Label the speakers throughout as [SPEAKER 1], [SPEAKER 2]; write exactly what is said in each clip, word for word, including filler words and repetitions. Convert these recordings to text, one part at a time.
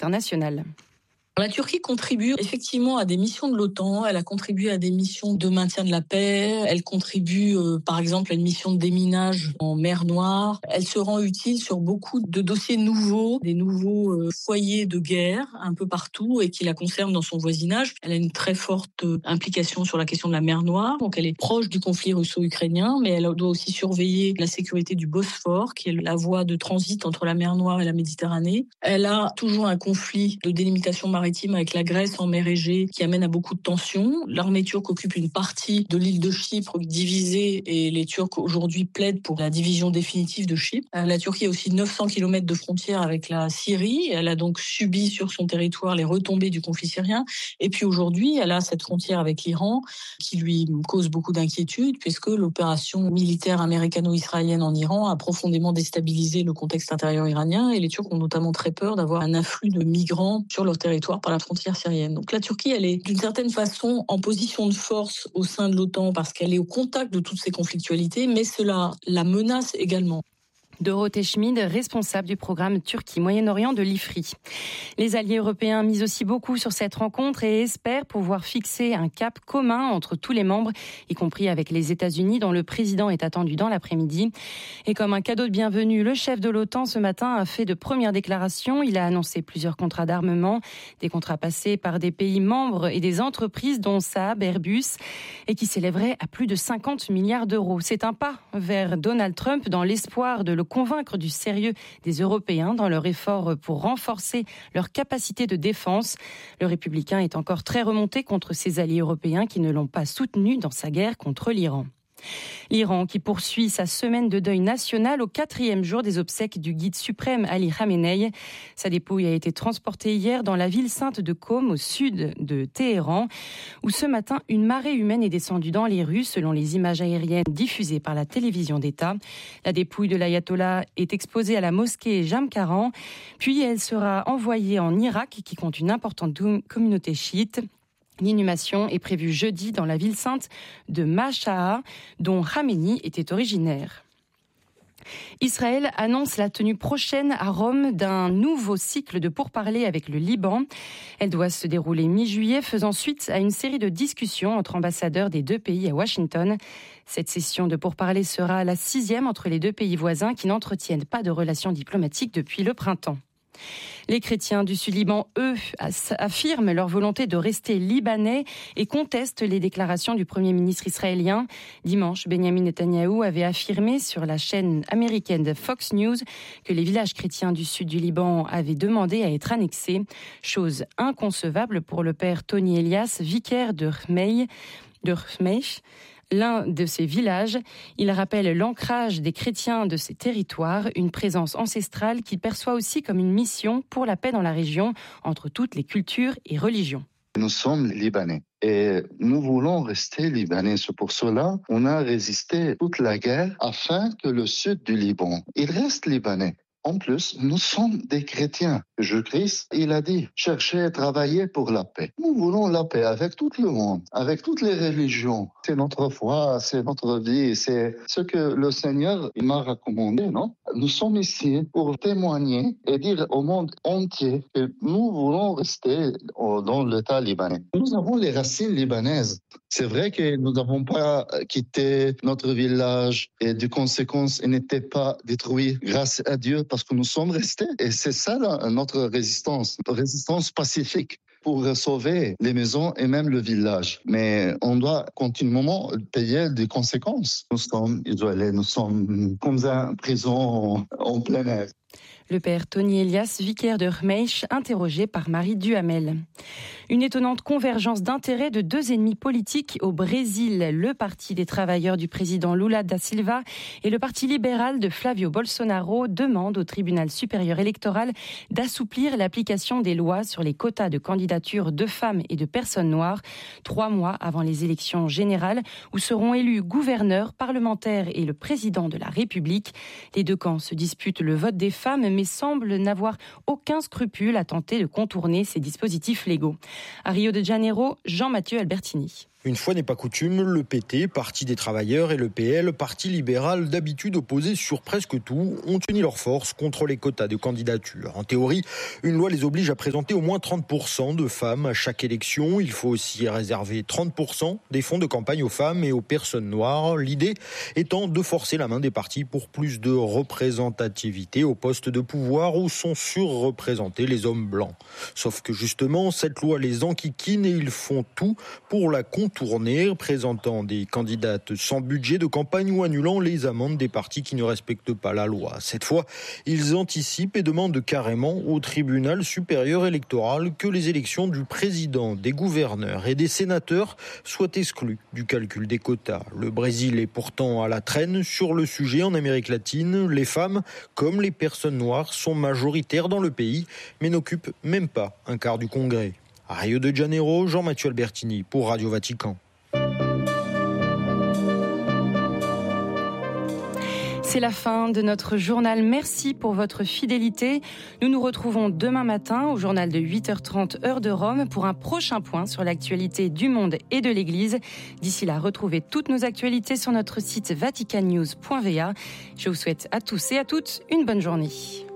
[SPEAKER 1] international.
[SPEAKER 2] La Turquie contribue effectivement à des missions de l'OTAN, elle a contribué à des missions de maintien de la paix, elle contribue euh, par exemple à une mission de déminage en mer Noire. Elle se rend utile sur beaucoup de dossiers nouveaux, des nouveaux euh, foyers de guerre un peu partout et qui la concernent dans son voisinage. Elle a une très forte euh, implication sur la question de la mer Noire, donc elle est proche du conflit russo-ukrainien, mais elle doit aussi surveiller la sécurité du Bosphore, qui est la voie de transit entre la mer Noire et la Méditerranée. Elle a toujours un conflit de délimitation maritime avec la Grèce en mer Égée qui amène à beaucoup de tensions. L'armée turque occupe une partie de l'île de Chypre divisée et les Turcs aujourd'hui plaident pour la division définitive de Chypre. La Turquie a aussi neuf cents kilomètres de frontière avec la Syrie. Elle a donc subi sur son territoire les retombées du conflit syrien. Et puis aujourd'hui, elle a cette frontière avec l'Iran qui lui cause beaucoup d'inquiétude puisque l'opération militaire américano-israélienne en Iran a profondément déstabilisé le contexte intérieur iranien et les Turcs ont notamment très peur d'avoir un afflux de migrants sur leur territoire par la frontière syrienne. Donc la Turquie, elle est d'une certaine façon en position de force au sein de l'OTAN parce qu'elle est au contact de toutes ces conflictualités, mais cela la menace également.
[SPEAKER 1] Dorothée Schmid, responsable du programme Turquie-Moyen-Orient de l'I F R I. Les alliés européens misent aussi beaucoup sur cette rencontre et espèrent pouvoir fixer un cap commun entre tous les membres, y compris avec les États-Unis, dont le président est attendu dans l'après-midi. Et comme un cadeau de bienvenue, le chef de l'OTAN ce matin a fait de premières déclarations. Il a annoncé plusieurs contrats d'armement, des contrats passés par des pays membres et des entreprises dont Saab, Airbus, et qui s'élèveraient à plus de cinquante milliards d'euros. C'est un pas vers Donald Trump dans l'espoir de le convaincre du sérieux des Européens dans leur effort pour renforcer leur capacité de défense. Le républicain est encore très remonté contre ses alliés européens qui ne l'ont pas soutenu dans sa guerre contre l'Iran. L'Iran qui poursuit sa semaine de deuil national au quatrième jour des obsèques du guide suprême Ali Khamenei. Sa dépouille a été transportée hier dans la ville sainte de Qom, au sud de Téhéran, où ce matin, une marée humaine est descendue dans les rues, selon les images aériennes diffusées par la télévision d'État. La dépouille de l'ayatollah est exposée à la mosquée Jamkaran, puis elle sera envoyée en Irak, qui compte une importante communauté chiite. L'inhumation est prévue jeudi dans la ville sainte de Mashhad, dont Khamenei était originaire. Israël annonce la tenue prochaine à Rome d'un nouveau cycle de pourparlers avec le Liban. Elle doit se dérouler mi-juillet, faisant suite à une série de discussions entre ambassadeurs des deux pays à Washington. Cette session de pourparlers sera la sixième entre les deux pays voisins qui n'entretiennent pas de relations diplomatiques depuis le printemps. Les chrétiens du Sud-Liban, eux, affirment leur volonté de rester libanais et contestent les déclarations du Premier ministre israélien. Dimanche, Benjamin Netanyahou avait affirmé sur la chaîne américaine de Fox News que les villages chrétiens du sud du Liban avaient demandé à être annexés. Chose inconcevable pour le père Tony Elias, vicaire de Rmeil, de Rmeich. L'un de ces villages, il rappelle l'ancrage des chrétiens de ces territoires, une présence ancestrale qu'il perçoit aussi comme une mission pour la paix dans la région entre toutes les cultures et religions.
[SPEAKER 3] Nous sommes Libanais et nous voulons rester Libanais. C'est pour cela qu'on a résisté toute la guerre afin que le sud du Liban, il reste Libanais. En plus, nous sommes des chrétiens. Jésus-Christ, il a dit, cherchez à travailler pour la paix. Nous voulons la paix avec tout le monde, avec toutes les religions. C'est notre foi, c'est notre vie, c'est ce que le Seigneur il m'a recommandé, non? Nous sommes ici pour témoigner et dire au monde entier que nous voulons rester dans l'État libanais. Nous avons les racines libanaises. C'est vrai que nous n'avons pas quitté notre village et de conséquence, il n'était pas détruit grâce à Dieu parce que nous sommes restés. Et c'est ça là, notre résistance, notre résistance pacifique pour sauver les maisons et même le village. Mais on doit continuellement payer des conséquences. Nous sommes isolés, nous sommes comme une prison en plein air.
[SPEAKER 1] Le père Tony Elias, vicaire de Rmeich, interrogé par Marie Duhamel. Une étonnante convergence d'intérêts de deux ennemis politiques au Brésil, le Parti des travailleurs du président Lula da Silva et le Parti libéral de Flavio Bolsonaro demandent au tribunal supérieur électoral d'assouplir l'application des lois sur les quotas de candidature de femmes et de personnes noires, trois mois avant les élections générales où seront élus gouverneurs, parlementaires et le président de la République. Les deux camps se disputent le vote des femmes, mais semblent n'avoir aucun scrupule à tenter de contourner ces dispositifs légaux. À Rio de Janeiro, Jean-Mathieu Albertini.
[SPEAKER 4] Une fois n'est pas coutume, le P T, Parti des travailleurs, et le P L, Parti libéral, d'habitude opposés sur presque tout, ont uni leurs forces contre les quotas de candidature. En théorie, une loi les oblige à présenter au moins trente pour cent de femmes à chaque élection. Il faut aussi réserver trente pour cent des fonds de campagne aux femmes et aux personnes noires. L'idée étant de forcer la main des partis pour plus de représentativité aux postes de pouvoir où sont surreprésentés les hommes blancs. Sauf que justement, cette loi les enquiquine et ils font tout pour la contourner, présentant des candidates sans budget de campagne ou annulant les amendes des partis qui ne respectent pas la loi. Cette fois, ils anticipent et demandent carrément au tribunal supérieur électoral que les élections du président, des gouverneurs et des sénateurs soient exclues du calcul des quotas. Le Brésil est pourtant à la traîne sur le sujet en Amérique latine. Les femmes, comme les personnes noires, sont majoritaires dans le pays, mais n'occupent même pas un quart du Congrès. À Rio de Janeiro, Jean-Mathieu Albertini pour Radio Vatican.
[SPEAKER 1] C'est la fin de notre journal. Merci pour votre fidélité. Nous nous retrouvons demain matin au journal de huit heures trente heure de Rome pour un prochain point sur l'actualité du monde et de l'Église. D'ici là, retrouvez toutes nos actualités sur notre site vatican news point v a. Je vous souhaite à tous et à toutes une bonne journée.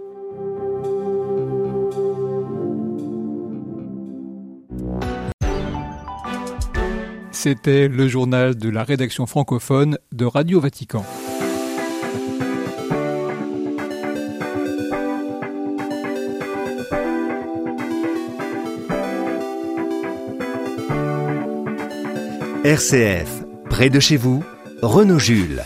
[SPEAKER 5] C'était le journal de la rédaction francophone de Radio Vatican.
[SPEAKER 6] R C F, près de chez vous, Renaud Jules.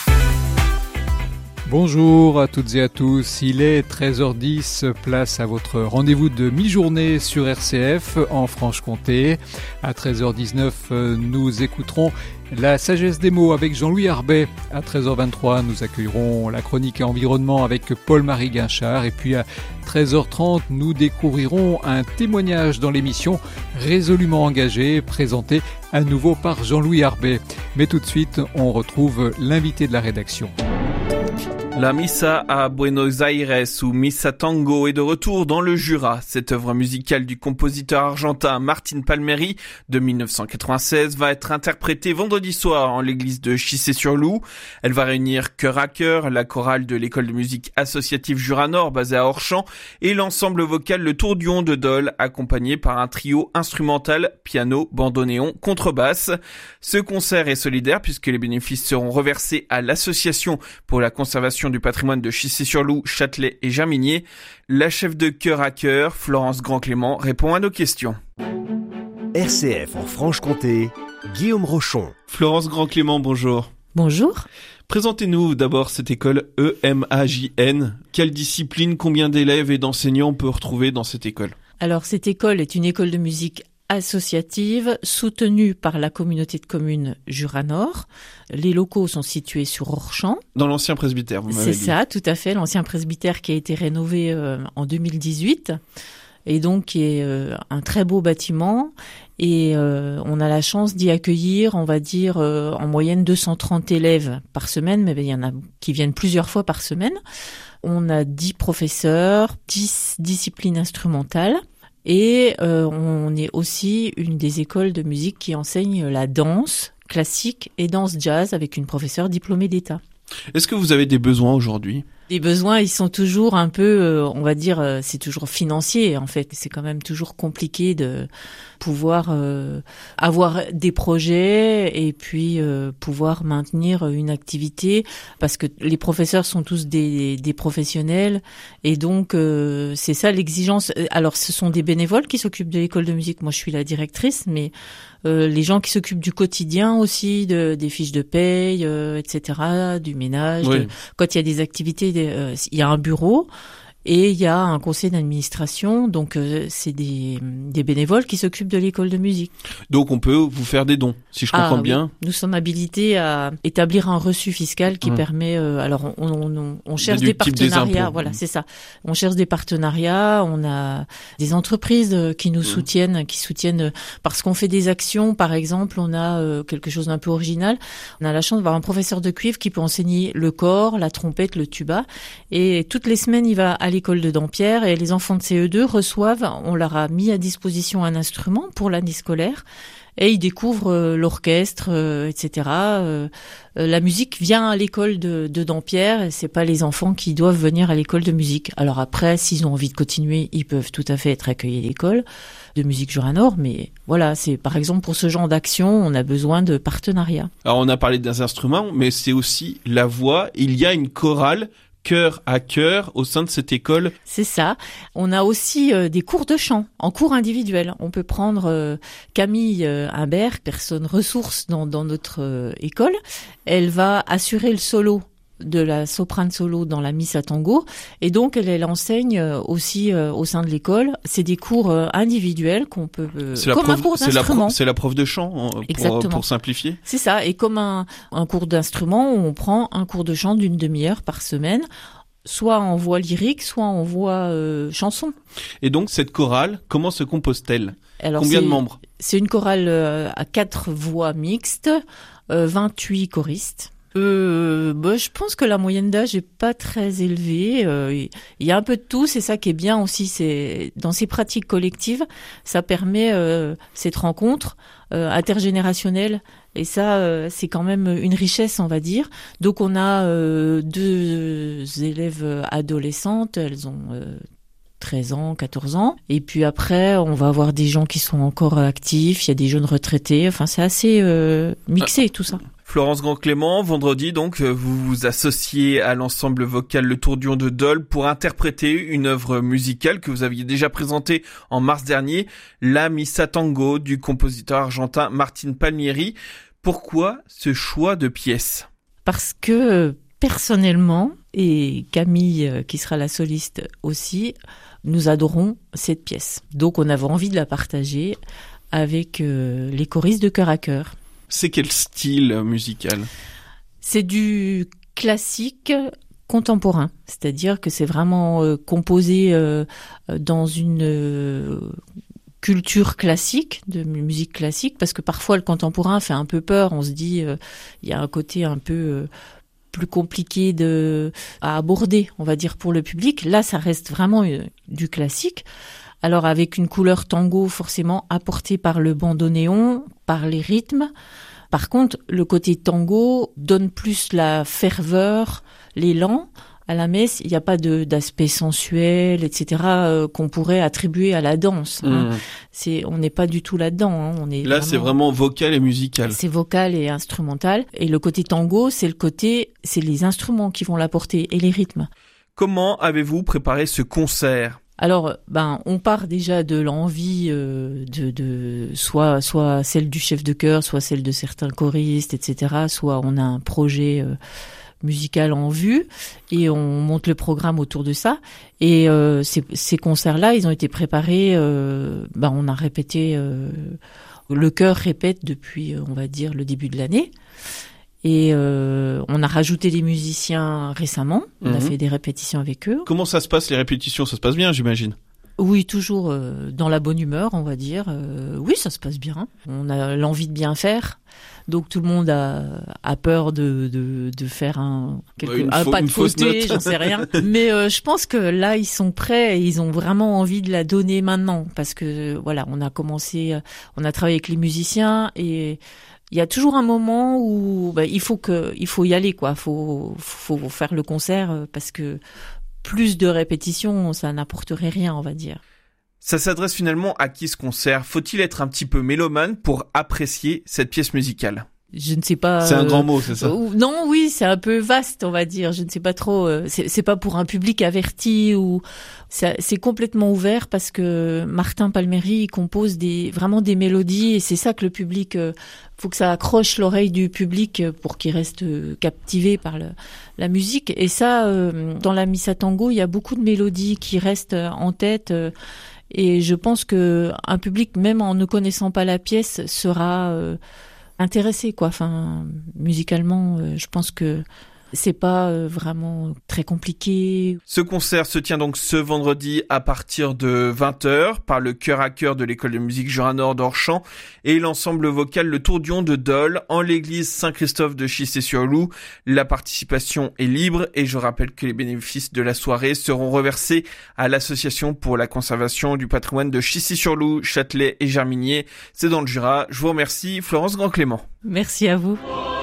[SPEAKER 5] Bonjour à toutes et à tous, il est treize heures dix, place à votre rendez-vous de mi-journée sur R C F en Franche-Comté. À treize heures dix-neuf, nous écouterons la sagesse des mots avec Jean-Louis Arbet. À treize heures vingt-trois, nous accueillerons la chronique environnement avec Paul-Marie Guinchard. Et puis à treize heures trente, nous découvrirons un témoignage dans l'émission Résolument engagé, présenté à nouveau par Jean-Louis Arbet. Mais tout de suite, on retrouve l'invité de la rédaction.
[SPEAKER 7] La Missa à Buenos Aires ou Missa Tango est de retour dans le Jura. Cette œuvre musicale du compositeur argentin Martín Palmieri de dix-neuf cent quatre-vingt-seize va être interprétée vendredi soir en l'église de Chissé-sur-Loup. Elle va réunir Cœur à Cœur, la chorale de l'école de musique associative Jura Nord basée à Orchamps et l'ensemble vocal Le Tourdion de Dole accompagné par un trio instrumental, piano, bandoneon, contrebasse. Ce concert est solidaire puisque les bénéfices seront reversés à l'association pour la conservation du patrimoine de Chissé-sur-Loup, Châtelet et Germigné. La chef de Cœur à Cœur, Florence Grand-Clément, répond à nos questions.
[SPEAKER 6] R C F en Franche-Comté, Guillaume Rochon.
[SPEAKER 7] Florence Grand-Clément, bonjour.
[SPEAKER 8] Bonjour.
[SPEAKER 7] Présentez-nous d'abord cette école E M A J N. Quelle discipline, combien d'élèves et d'enseignants on peut retrouver dans cette école ?
[SPEAKER 8] Alors cette école est une école de musique associative soutenue par la communauté de communes Jura Nord. Les locaux sont situés sur Orchamps.
[SPEAKER 7] Dans l'ancien presbytère, vous m'avez
[SPEAKER 8] C'est
[SPEAKER 7] dit.
[SPEAKER 8] C'est ça, tout à fait. L'ancien presbytère qui a été rénové euh, en deux mille dix-huit et donc qui est euh, un très beau bâtiment. Et euh, on a la chance d'y accueillir, on va dire, euh, en moyenne deux cent trente élèves par semaine, mais il y en a qui viennent plusieurs fois par semaine. On a dix professeurs, dix disciplines instrumentales. Et euh, on est aussi une des écoles de musique qui enseigne la danse classique et danse jazz avec une professeure diplômée d'État.
[SPEAKER 7] Est-ce que vous avez des besoins aujourd'hui ?
[SPEAKER 8] Les besoins, ils sont toujours un peu, euh, on va dire, euh, c'est toujours financier en fait. C'est quand même toujours compliqué de pouvoir euh, avoir des projets et puis euh, pouvoir maintenir une activité parce que les professeurs sont tous des, des professionnels et donc euh, c'est ça l'exigence. Alors ce sont des bénévoles qui s'occupent de l'école de musique. Moi je suis la directrice, mais euh, les gens qui s'occupent du quotidien aussi, de, des fiches de paye, euh, et cetera, du ménage.
[SPEAKER 7] Oui.
[SPEAKER 8] De, quand il y a des activités, des, euh, il y a un bureau. Et il y a un conseil d'administration, donc euh, c'est des, des bénévoles qui s'occupent de l'école de musique.
[SPEAKER 7] Donc on peut vous faire des dons, si je comprends
[SPEAKER 8] ah,
[SPEAKER 7] bien.
[SPEAKER 8] Oui. Nous sommes habilités à établir un reçu fiscal qui mmh. permet. Euh, alors on, on, on, on cherche des partenariats. Des voilà, mmh. c'est ça. On cherche des partenariats. On a des entreprises qui nous mmh. soutiennent, qui soutiennent parce qu'on fait des actions. Par exemple, on a euh, quelque chose d'un peu original. On a la chance d'avoir un professeur de cuivre qui peut enseigner le cor, la trompette, le tuba, et toutes les semaines il va aller l'école de Dampierre et les enfants de C E deux reçoivent, on leur a mis à disposition un instrument pour l'année scolaire et ils découvrent euh, l'orchestre, euh, et cetera. Euh, euh, la musique vient à l'école de, de Dampierre et c'est pas les enfants qui doivent venir à l'école de musique. Alors après, s'ils ont envie de continuer, ils peuvent tout à fait être accueillis à l'école de musique Jura-Nord, mais voilà, c'est par exemple pour ce genre d'action, on a besoin de partenariats.
[SPEAKER 7] Alors on a parlé des instruments, mais c'est aussi la voix. Il y a une chorale cœur à cœur au sein de cette école.
[SPEAKER 8] C'est ça. On a aussi euh, des cours de chant en cours individuel. On peut prendre euh, Camille euh, Imbert, personne ressource dans, dans notre euh, école. Elle va assurer le solo de la soprane solo dans la Missa Tango et donc elle, elle enseigne aussi euh, au sein de l'école. C'est des cours euh, individuels qu'on peut euh,
[SPEAKER 7] c'est
[SPEAKER 8] comme
[SPEAKER 7] prof,
[SPEAKER 8] un cours
[SPEAKER 7] c'est
[SPEAKER 8] d'instrument.
[SPEAKER 7] La c'est la prof de chant pour,
[SPEAKER 8] Exactement.
[SPEAKER 7] pour simplifier.
[SPEAKER 8] C'est ça, et comme un, un cours d'instrument, on prend un cours de chant d'une demi-heure par semaine, soit en voix lyrique, soit en voix euh, chanson.
[SPEAKER 7] Et donc cette chorale, comment se compose-t-elle?
[SPEAKER 8] Alors,
[SPEAKER 7] combien de membres?
[SPEAKER 8] C'est une chorale euh, à quatre voix mixtes, euh, vingt-huit choristes. Euh, bah, je pense que la moyenne d'âge est pas très élevée. Euh, il y a un peu de tout, c'est ça qui est bien aussi. C'est dans ces pratiques collectives, ça permet euh, cette rencontre euh, intergénérationnelle. Et ça, euh, c'est quand même une richesse, on va dire. Donc, on a euh, deux élèves adolescentes. Elles ont euh, treize ans, quatorze ans. Et puis après, on va avoir des gens qui sont encore actifs. Il y a des jeunes retraités. Enfin, c'est assez euh, mixé, tout ça.
[SPEAKER 7] Florence Grand-Clément, vendredi donc, vous vous associez à l'ensemble vocal Le Tourdion de Dole pour interpréter une œuvre musicale que vous aviez déjà présentée en mars dernier, La Missa Tango du compositeur argentin Martin Palmieri. Pourquoi ce choix de pièce?
[SPEAKER 8] Parce que personnellement, et Camille qui sera la soliste aussi, nous adorons cette pièce. Donc on avait envie de la partager avec euh, les choristes de Cœur à Cœur.
[SPEAKER 7] C'est quel style musical?
[SPEAKER 8] C'est du classique contemporain, c'est-à-dire que c'est vraiment euh, composé euh, dans une euh, culture classique, de musique classique, parce que parfois le contemporain fait un peu peur, on se dit euh, il y a un côté un peu euh, plus compliqué de à aborder, on va dire, pour le public. Là, ça reste vraiment euh, du classique. Alors avec une couleur tango forcément apportée par le bandoneon, par les rythmes. Par contre, le côté tango donne plus la ferveur, l'élan. À la messe, il n'y a pas de, d'aspect sensuel, et cetera euh, qu'on pourrait attribuer à la danse. Mmh. Hein. C'est, on n'est pas du tout là-dedans. Hein. On est
[SPEAKER 7] Là,
[SPEAKER 8] vraiment,
[SPEAKER 7] c'est vraiment vocal et musical.
[SPEAKER 8] C'est vocal et instrumental. Et le côté tango, c'est le côté, c'est les instruments qui vont l'apporter et les rythmes.
[SPEAKER 7] Comment avez-vous préparé ce concert ?
[SPEAKER 8] Alors, ben, on part déjà de l'envie euh, de, de soit, soit celle du chef de chœur, soit celle de certains choristes, et cetera. Soit on a un projet euh, musical en vue et on monte le programme autour de ça. Et euh, ces, ces concerts-là, ils ont été préparés. Euh, ben, on a répété. Euh, le chœur répète depuis, on va dire, le début de l'année. Et euh, on a rajouté des musiciens récemment. On mmh. a fait des répétitions avec eux.
[SPEAKER 7] Comment ça se passe, les répétitions? Ça se passe bien, j'imagine?
[SPEAKER 8] Oui, toujours euh, dans la bonne humeur, on va dire. Euh, oui, ça se passe bien. On a l'envie de bien faire. Donc tout le monde a, a peur de, de, de faire un, quelque, un
[SPEAKER 7] faux,
[SPEAKER 8] pas de côté, j'en sais rien. Mais euh, je pense que là, ils sont prêts et ils ont vraiment envie de la donner maintenant. Parce que voilà, on a commencé, on a travaillé avec les musiciens et... Il y a toujours un moment où bah, il faut que il faut y aller quoi, faut faut faire le concert parce que plus de répétitions, ça n'apporterait rien, on va dire.
[SPEAKER 7] Ça s'adresse finalement à qui ce concert? Faut-il être un petit peu mélomane pour apprécier cette pièce musicale?
[SPEAKER 8] Je ne sais pas.
[SPEAKER 7] C'est un grand mot, c'est ça?
[SPEAKER 8] Euh, non, oui, c'est un peu vaste, on va dire. Je ne sais pas trop. Euh, c'est, c'est pas pour un public averti ou c'est, c'est complètement ouvert parce que Martin Palmieri il compose des vraiment des mélodies et c'est ça que le public. Euh, faut que ça accroche l'oreille du public pour qu'il reste captivé par le, la musique. Et ça, euh, dans la Missa Tango, il y a beaucoup de mélodies qui restent en tête. Euh, et je pense que un public, même en ne connaissant pas la pièce, sera euh, intéressé quoi. Enfin, musicalement, euh, je pense que C'est pas euh, vraiment très compliqué.
[SPEAKER 7] Ce concert se tient donc ce vendredi à partir de vingt heures par le chœur à chœur de l'école de musique Jura-Nord d'Orchamps et l'ensemble vocal Le Tourdion de Dole en l'église Saint-Christophe de Chissé-sur-Loup. La participation est libre et je rappelle que les bénéfices de la soirée seront reversés à l'association pour la conservation du patrimoine de Chissé-sur-Loup, Châtelet et Germigné. C'est dans le Jura. Je vous remercie, Florence Grand-Clément.
[SPEAKER 8] Merci à vous.